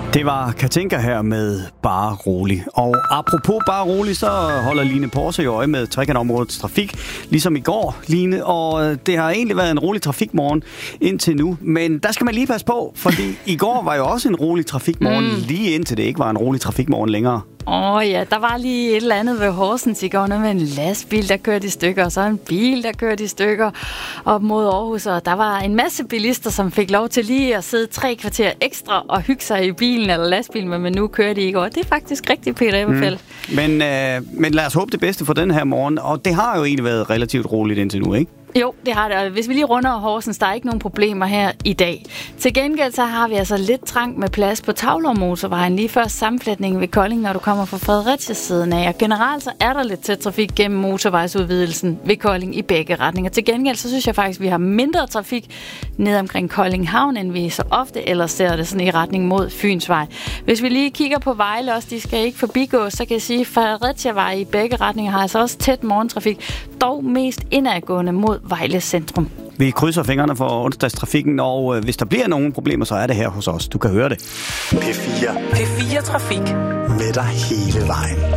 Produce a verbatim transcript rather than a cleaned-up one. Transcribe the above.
Det var Katinka her med Bare Rolig. Og apropos Bare Rolig, så holder Line Porse jo øje med trekantområdets trafik, ligesom i går, Line. Og det har egentlig været en rolig trafikmorgen indtil nu. Men der skal man lige passe på, fordi i går var jo også en rolig trafikmorgen, mm. lige indtil det ikke var en rolig trafikmorgen længere. Åh oh, ja, der var lige et eller andet ved Horsens i går, med en lastbil, der kørte i stykker, og så en bil, der kørte i stykker op mod Aarhus. Og der var en masse bilister, som fik lov til lige at sidde tre kvarter ekstra og hygge sig i bilen eller lastbilen, men nu kører de i går. Det er faktisk rigtigt, Peter Ebbefeld. Mm. Men, øh, men lad os håbe det bedste for den her morgen, og det har jo egentlig været relativt roligt indtil nu, ikke? Jo, det har det. Og hvis vi lige runder Horsens, der er ikke nogen problemer her i dag. Til gengæld så har vi altså lidt trangt med plads på Tavlov-motorvejen lige før sammenflætningen ved Kolding, når du kommer fra Fredericia-siden af. Og generelt så er der lidt tæt trafik gennem motorvejsudvidelsen ved Kolding i begge retninger. Til gengæld så synes jeg faktisk, at vi har mindre trafik ned omkring Kolding Havn, end vi så ofte ellers ser det sådan i retning mod Fynsvej. Hvis vi lige kigger på Vejle også, de skal ikke forbigås, så kan jeg sige, at Fredericia-vej i begge retninger har altså også tæt morgentrafik, dog mest indadgående mod Vejle Centrum. Vi krydser fingrene for onsdagstrafikken, og øh, hvis der bliver nogen problemer, så er det her hos os. Du kan høre det. P fire. P fire Trafik. Med dig hele vejen.